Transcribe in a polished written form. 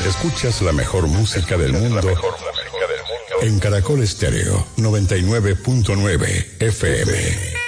Escuchas la mejor música del mundo en Caracol Estéreo 99.9 FM.